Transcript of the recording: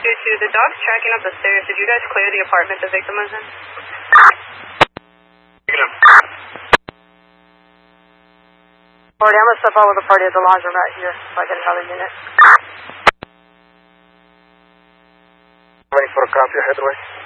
2-2, the dog's tracking up the stairs. Did you guys clear the apartment the victim was in? Negative. Alright, I'm going to step out with the party at the laundromat here if I get another unit. Waiting for a copy, headway.